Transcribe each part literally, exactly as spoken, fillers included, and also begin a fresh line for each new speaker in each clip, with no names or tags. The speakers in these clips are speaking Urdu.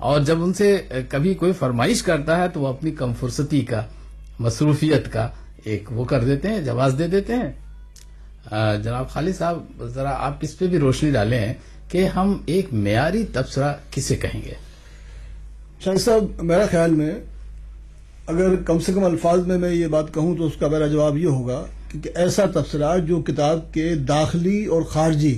اور جب ان سے کبھی کوئی فرمائش کرتا ہے تو وہ اپنی کم فرصتی کا، مصروفیت کا ایک وہ کر دیتے ہیں، جواز دے دیتے ہیں. جناب خالد صاحب ذرا آپ اس پہ بھی روشنی ڈالیں کہ ہم ایک معیاری تبصرہ کسے کہیں گے؟
شاہد صاحب میرا خیال میں اگر کم سے کم الفاظ میں میں یہ بات کہوں تو اس کا میرا جواب یہ ہوگا کہ ایسا تبصرہ جو کتاب کے داخلی اور خارجی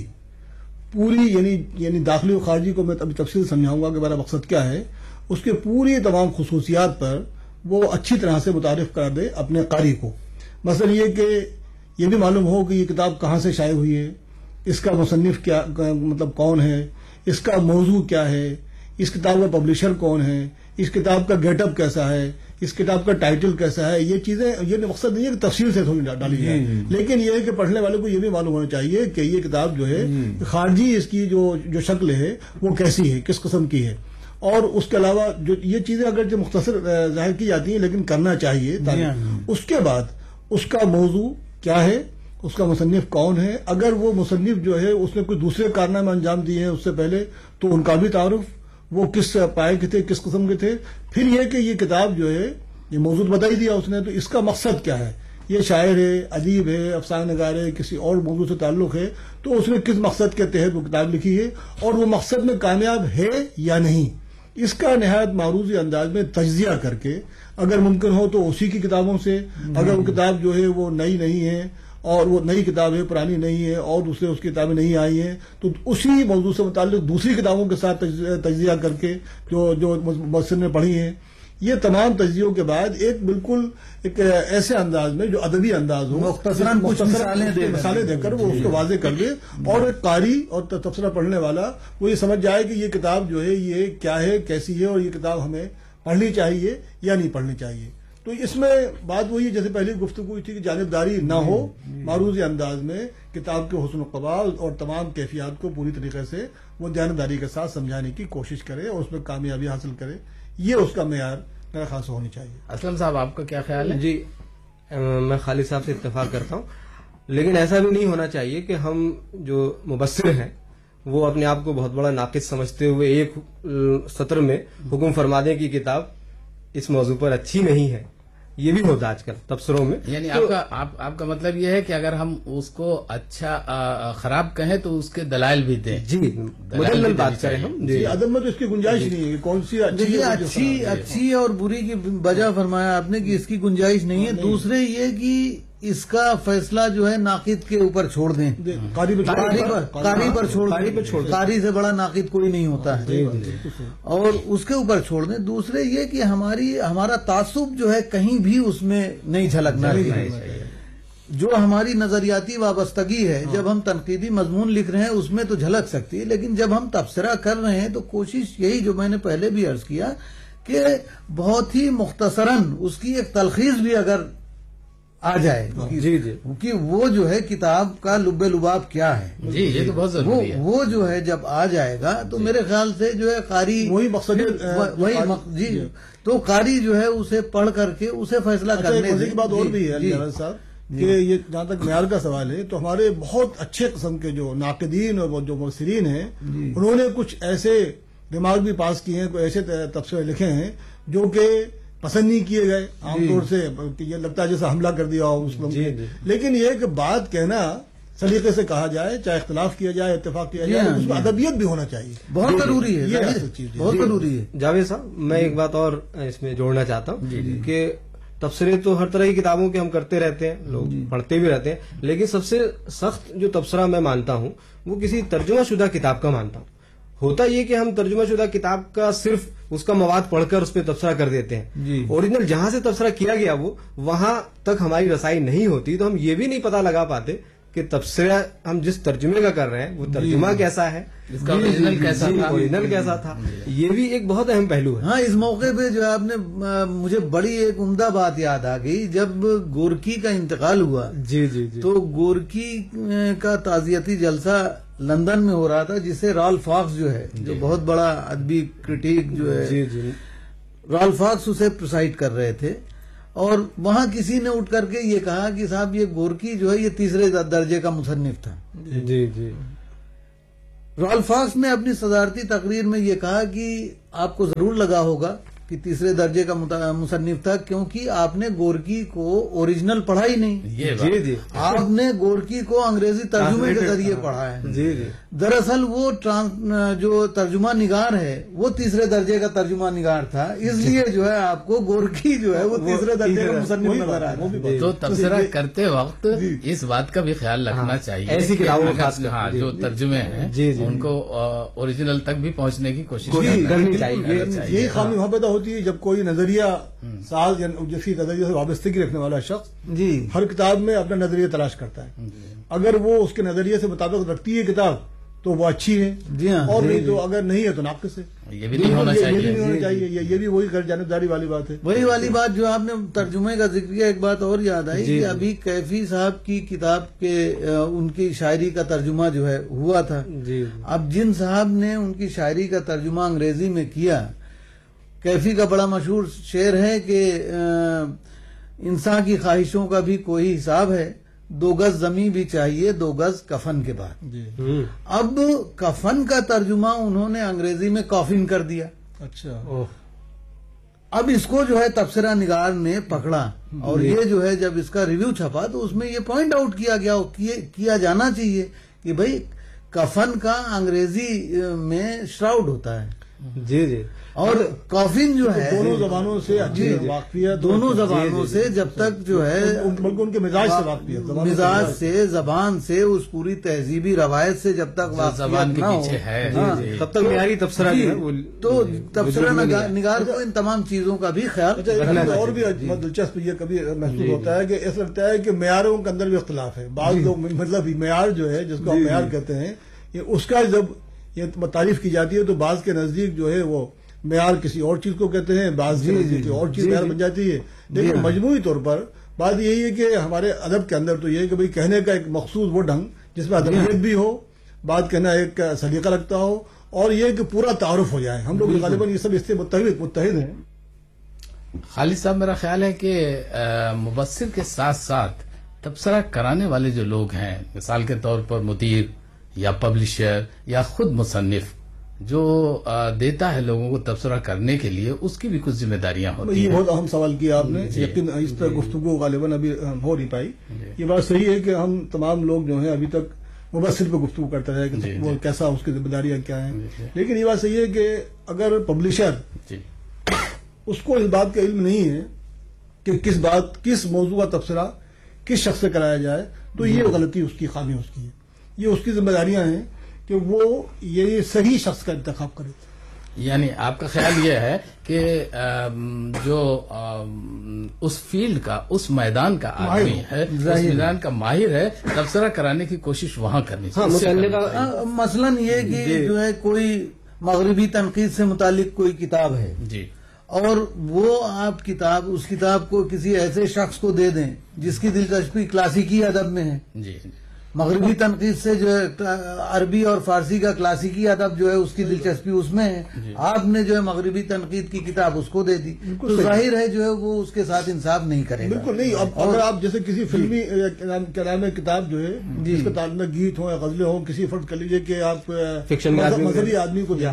پوری یعنی یعنی داخلی اور خارجی کو میں ابھی تفصیل سمجھاؤں گا کہ میرا مقصد کیا ہے، اس کے پوری تمام خصوصیات پر وہ اچھی طرح سے متعارف کرا دے اپنے قاری کو. مثلا یہ کہ یہ بھی معلوم ہو کہ یہ کتاب کہاں سے شائع ہوئی ہے، اس کا مصنف کیا مطلب کون ہے، اس کا موضوع کیا ہے، اس کتاب کا پبلشر کون ہے، اس کتاب کا گیٹ اپ کیسا ہے، اس کتاب کا ٹائٹل کیسا ہے. یہ چیزیں یہ مقصد نہیں ہے کہ تفصیل سے ڈالی جائے، لیکن یہ ہے کہ پڑھنے والے کو یہ بھی معلوم ہونا چاہیے کہ یہ کتاب جو ہے خارجی اس کی جو جو شکل ہے وہ کیسی ہے، کس قسم کی ہے. اور اس کے علاوہ جو یہ چیزیں اگر جو مختصر ظاہر کی جاتی ہیں لیکن کرنا چاہیے. اس کے بعد اس کا موضوع کیا ہے، اس کا مصنف کون ہے، اگر وہ مصنف جو ہے اس نے کوئی دوسرے کارنامے انجام دیے ہیں اس سے پہلے تو ان کا بھی تعارف، وہ کس پائے کے تھے، کس قسم کے تھے. پھر یہ کہ یہ کتاب جو ہے یہ موضوع بتا ہی دیا اس نے، تو اس کا مقصد کیا ہے، یہ شاعر ہے، ادیب ہے، افسانہ نگار ہے، کسی اور موضوع سے تعلق ہے، تو اس نے کس مقصد کے تحت وہ کتاب لکھی ہے اور وہ مقصد میں کامیاب ہے یا نہیں. اس کا نہایت معروضی انداز میں تجزیہ کر کے اگر ممکن ہو تو اسی کی کتابوں سے، اگر وہ کتاب جو ہے وہ نئی نہیں ہے اور وہ نئی کتاب ہے، پرانی نہیں ہے اور دوسرے اس کی کتابیں نہیں آئی ہیں، تو اسی موضوع سے متعلق دوسری کتابوں کے ساتھ تجزیہ کر کے جو جو مبصر نے پڑھی ہیں، یہ تمام تجزیوں کے بعد ایک بالکل ایک ایسے انداز میں جو ادبی انداز ہو،
مختصراً کچھ
مثالیں دے کر وہ اس کو واضح کر دے، اور ایک قاری اور تبصرہ پڑھنے والا وہ یہ سمجھ جائے کہ یہ کتاب جو ہے یہ کیا ہے، کیسی ہے، اور یہ کتاب ہمیں پڑھنی چاہیے یا نہیں پڑھنی چاہیے. تو اس میں بات وہی جیسے پہلی گفتگو ہوئی تھی کہ جانبداری نہ ہو، معروضی انداز میں کتاب کے حسن و قبال اور تمام کیفیات کو پوری طریقے سے وہ جانبداری کے ساتھ سمجھانے کی کوشش کرے اور اس میں کامیابی حاصل کرے. یہ اس کا معیار میرا خاص ہونی چاہیے.
اسلم صاحب آپ کا کیا خیال ہے؟
جی میں خالد صاحب سے اتفاق کرتا ہوں، لیکن ایسا بھی نہیں ہونا چاہیے کہ ہم جو مبصر ہیں وہ اپنے آپ کو بہت بڑا ناقص سمجھتے ہوئے ایک سطر میں حکم فرما دیں کہ کتاب اس موضوع پر اچھی نہیں ہے. یہ بھی ہوتا آج کل تبصروں میں.
یعنی آپ کا آپ آپ کا مطلب یہ ہے کہ اگر ہم اس کو اچھا خراب کہیں تو اس کے دلائل بھی دیں.
جی مدلل بات کریں ہم.
جی عدم میں تو اس کی گنجائش نہیں ہے. کون سی
اچھی اچھی اچھی اور بری کی وجہ فرمایا آپ نے کہ اس کی گنجائش نہیں ہے. دوسرے یہ کہ اس کا فیصلہ جو ہے ناقد کے اوپر چھوڑ دیں، قاری پر چھوڑ دیں. قاری سے بڑا ناقد کوئی نہیں ہوتا ہے اور اس کے اوپر چھوڑ دیں. دوسرے یہ کہ ہماری ہمارا تعصب جو ہے کہیں بھی اس میں نہیں جھلکنا چاہیے. جو ہماری نظریاتی وابستگی ہے جب ہم تنقیدی مضمون لکھ رہے ہیں اس میں تو جھلک سکتی ہے، لیکن جب ہم تبصرہ کر رہے ہیں تو کوشش یہی جو میں نے پہلے بھی عرض کیا کہ بہت ہی مختصراً اس کی ایک تلخیص بھی اگر آ جائے
جی جی
کہ وہ جو ہے کتاب کا لب لباب کیا ہے،
جی یہ تو بہت ضروری ہے.
وہ جو ہے جب آ جائے گا تو میرے خیال سے جو ہے قاری
وہی مقصد
وہی جی تو قاری جو ہے اسے پڑھ کر کے اسے فیصلہ کرنے
کی بات اور بھی ہے جاوید صاحب کہ یہ جہاں تک معیار کا سوال ہے تو ہمارے بہت اچھے قسم کے جو ناقدین اور جو مبصرین ہیں انہوں نے کچھ ایسے دماغ بھی پاس کیے ہیں، کوئی ایسے تبصرے لکھے ہیں جو کہ پسند نہیں کیے گئے عام طور سے، یہ لگتا ہے جیسے حملہ کر دیا ہو مسلم
جی
نے. لیکن یہ کہ بات کہنا سلیقے سے کہا جائے، چاہے اختلاف کیا جائے، اتفاق کیا جائے، اس میں ادبیت بھی ہونا چاہیے.
بہت ضروری ہے، بہت ضروری ہے.
جاوید صاحب میں ایک بات اور اس میں جوڑنا چاہتا ہوں کہ تبصرے تو ہر طرح کی کتابوں کے ہم کرتے رہتے ہیں، لوگ پڑھتے بھی رہتے ہیں، لیکن سب سے سخت جو تبصرہ میں مانتا ہوں وہ کسی ترجمہ شدہ کتاب کا مانتا ہوں. ہوتا یہ کہ ہم ترجمہ شدہ کتاب کا صرف اس کا مواد پڑھ کر اس پہ تبصرہ کر دیتے ہیں، اوریجنل جہاں سے تبصرہ کیا گیا وہ وہاں تک ہماری رسائی نہیں ہوتی، تو ہم یہ بھی نہیں پتا لگا پاتے کہ تبصرہ ہم جس ترجمے کا کر رہے ہیں وہ ترجمہ کیسا ہے،
اس کا اوریجنل کیسا تھا
اوریجنل کیسا تھا یہ بھی ایک بہت اہم پہلو ہے.
ہاں اس موقع پہ جو ہے آپ نے مجھے بڑی ایک عمدہ بات یاد آ گئی. جب گورکی کا انتقال ہوا
جی جی جی
تو گورکی کا تعزیتی جلسہ لندن میں ہو رہا تھا جسے رالف فاکس جو ہے جو بہت بڑا ادبی کرٹیک جو ہے
جی جی
رالف فاکس اسے پرسائڈ کر رہے تھے، اور وہاں کسی نے اٹھ کر کے یہ کہا کہ صاحب یہ گورکی جو ہے یہ تیسرے درجے کا مصنف تھا.
جی جی
رالف فاکس نے اپنی صدارتی تقریر میں یہ کہا کہ آپ کو ضرور لگا ہوگا کہ تیسرے درجے کا مصنف تھا، کیونکہ آپ نے گورکی کو اوریجنل پڑھا ہی نہیں.
جی جی
آپ نے گورکی کو انگریزی ترجمے کے ذریعے پڑھا ہے.
جی جی
دراصل وہ جو ترجمہ نگار ہے وہ تیسرے درجے کا ترجمہ نگار تھا، اس لیے جو ہے آپ کو گورکی جو ہے وہ تیسرے درجے کا مصنف نظر آ رہا ہے.
تو تبصرہ کرتے وقت اس بات کا بھی خیال رکھنا چاہیے
ایسی کتابوں
ہاں جو ترجمے ہیں ان کو اوریجنل تک بھی پہنچنے کی کوشش
کرنی چاہیے.
یہی خامی وہاں پیدا ہوتی ہے جب کوئی نظریہ ساز یا جیسی نظریے سے وابستگی رکھنے والا شخص
جی
ہر کتاب میں اپنا نظریہ تلاش کرتا ہے. اگر وہ اس کے نظریے سے مطابق رکھتی ہے کتاب تو وہ اچھی ہے،
جی ہاں
اور نہیں تو اگر نہیں ہے تو ناقص ہے.
یہ بھی نہیں ہونا
یہ بھی
چاہیے.
نہیں ہونا چاہیے. یہ یہ بھی وہی غیر جانبداری والی بات ہے.
وہی والی بات جو آپ نے ترجمے کا ذکر کیا، ایک بات اور یاد آئی کہ ابھی کیفی صاحب کی کتاب کے ان کی شاعری کا ترجمہ جو ہے ہوا تھا.
جی
اب جن صاحب نے ان کی شاعری کا ترجمہ انگریزی میں کیا، کیفی کا بڑا مشہور شعر ہے کہ انسان کی خواہشوں کا بھی کوئی حساب ہے، دو گز زمین بھی چاہیے دو گز کفن کے بعد.
جی
اب کفن کا ترجمہ انہوں نے انگریزی میں کافن کر دیا.
اچھا.
اب اس کو جو ہے تبصرہ نگار نے پکڑا، اور یہ جو ہے جب اس کا ریویو چھپا تو اس میں یہ پوائنٹ آؤٹ کیا گیا کیا جانا چاہیے کہ بھئی کفن کا انگریزی میں شراؤڈ ہوتا ہے.
جی جی
اور کافن جو ہے
دونوں زبانوں سے اچھی واقفیت،
دونوں زبانوں سے جب تک جو ہے
بلکہ ان کے مزاج سے واقفیت،
مزاج سے، زبان سے، اس پوری تہذیبی روایت سے جب تک
زبان کے
نہ ہو
پیچھے ہے
تب تک معیاری تبصرہ جو ہے وہ
تو تبصرہ نگار کو ان تمام چیزوں کا بھی خیال
رکھنا. اور بھی دلچسپ یہ کبھی محسوس ہوتا ہے کہ ایسا لگتا ہے کہ معیاروں کے اندر بھی اختلاف ہے. بعض لوگ مطلب معیار جو ہے جس کو ہم معیار کہتے ہیں، یہ اس کا جب یہ تعریف کی جاتی ہے تو بعض کے نزدیک جو ہے وہ معیار کسی اور چیز کو کہتے ہیں، بعض کے نزدیک کسی اور چیز معیار بن جاتی ہے. لیکن مجموعی طور پر بات یہی ہے کہ ہمارے ادب کے اندر تو یہ ہے کہ بھئی کہنے کا ایک مخصوص وہ ڈھنگ جس میں ادبیت بھی ہو، بات کہنا ایک سلیقہ رکھتا ہو، اور یہ کہ پورا تعارف ہو جائے. ہم لوگ غالباً یہ سب اس سے متحد متحد ہیں.
خالد صاحب، میرا خیال ہے کہ مبصر کے ساتھ ساتھ تبصرہ کرانے والے جو لوگ ہیں، مثال کے طور پر مدیر یا پبلشر یا خود مصنف جو دیتا ہے لوگوں کو تبصرہ کرنے کے لیے، اس کی بھی کچھ ذمہ داریاں ہوتی
یہ
ہیں.
بہت اہم سوال کیا آپ نے. یقین اس طرح گفتگو غالباً ابھی ہو نہیں پائی. یہ بات صحیح ہے کہ ہم تمام لوگ جو ہیں ابھی تک مبصر پہ گفتگو کرتے رہے کہ وہ کیسا، اس کی ذمہ داریاں کیا ہیں. لیکن یہ بات صحیح ہے کہ اگر پبلشر اس کو اس بات کا علم نہیں ہے کہ کس بات کس موضوع کا تبصرہ کس شخص سے کرایا جائے، تو یہ غلطی اس کی، خامی اس کی ہے. یہ اس کی ذمہ داریاں ہیں کہ وہ یہ صحیح شخص کا انتخاب کرے.
یعنی آپ کا خیال یہ ہے کہ جو اس فیلڈ کا، اس میدان کا آدمی ہے، اس میدان کا ماہر ہے، تبصرہ کرانے کی کوشش وہاں کرنی چاہیے.
مثلاً یہ کہ جو ہے کوئی مغربی تنقید سے متعلق کوئی کتاب ہے
جی،
اور وہ آپ کتاب اس کتاب کو کسی ایسے شخص کو دے دیں جس کی دلچسپی کلاسیکی ادب میں ہے.
جی،
مغربی تنقید سے جو ہے عربی اور فارسی کا کلاسیکی ادب جو ہے اس کی دلچسپی اس میں ہے. آپ نے جو ہے مغربی تنقید کی کتاب اس کو دے دی تو ظاہر ہے جو ہے وہ اس کے ساتھ انصاف نہیں کرے گا.
بالکل نہیں. اب اگر آپ جیسے کسی فلمی کیا نام ہے کتاب جو ہے جس کے تعلق میں گیت ہوں یا غزلیں ہوں، کسی فرض کر لیجیے کہ آپ مذہبی آدمی کو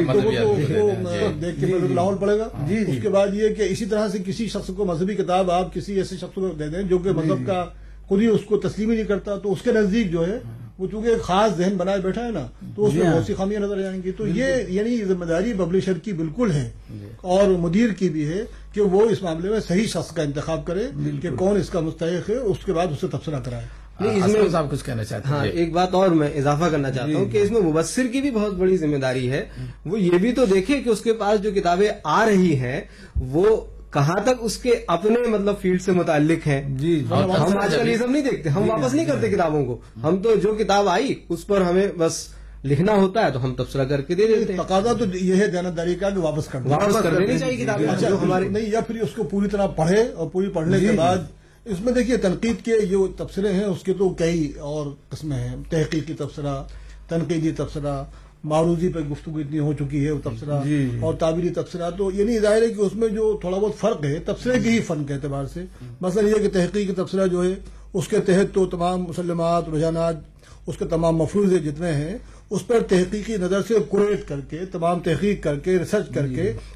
دیکھ کے لاہور پڑے گا. اس کے بعد یہ کہ اسی طرح سے کسی شخص کو مذہبی کتاب آپ کسی ایسے شخص کو دے دیں جو کہ مذہب کا خود ہی اس کو تسلیم ہی نہیں کرتا، تو اس کے نزدیک جو ہے وہ چونکہ ایک خاص ذہن بنائے بیٹھا ہے نا، تو اس میں بہت سی خامیاں نظر آئیں گی. تو یہ یعنی ذمہ داری پبلشر کی بالکل ہے اور مدیر کی بھی ہے کہ وہ اس معاملے میں صحیح شخص کا انتخاب کرے کہ کون اس کا مستحق ہے، اس کے بعد اسے تبصرہ کرائے.
نہیں، اس میں
صاحب کچھ کہنا چاہتے ہیں.
ہاں، ایک بات اور میں اضافہ کرنا چاہتا ہوں کہ اس میں مبصر کی بھی بہت بڑی ذمہ داری ہے. وہ یہ بھی تو دیکھے کہ اس کے پاس جو کتابیں آ رہی ہیں وہ کہاں تک اس کے اپنے مطلب فیلڈ سے متعلق ہیں.
جی،
ہم آج کل یہ سب نہیں دیکھتے، ہم واپس نہیں کرتے کتابوں کو. ہم تو جو کتاب آئی اس پر ہمیں بس لکھنا ہوتا ہے تو ہم تبصرہ کر کے دے دیتے ہیں.
تقاضا تو یہ ہے دیانتداری کا کہ واپس کر
واپس کر دینی چاہیے کتابیں جو ہماری
نہیں، یا پھر اس کو پوری طرح پڑھے اور پوری پڑھنے کے بعد اس میں دیکھیے تنقید کے جو تبصرے ہیں اس کے تو کئی اور قسمیں ہیں. تحقیقی تبصرہ، تنقیدی تبصرہ، معروضی پہ گفتگو اتنی ہو چکی ہے وہ تبصرہ، اور تعبیری تبصرہ. تو یہ نہیں ظاہر ہے کہ اس میں جو تھوڑا بہت فرق ہے تبصرے کے ہی فن کے اعتبار سے. مثلا یہ کہ تحقیقی تبصرہ جو ہے اس کے تحت تو تمام مسلمات، رجحانات، اس کے تمام مفروضے جتنے ہیں اس پر تحقیقی نظر سے کوریٹ کر کے تمام تحقیق کر کے ریسرچ کر کے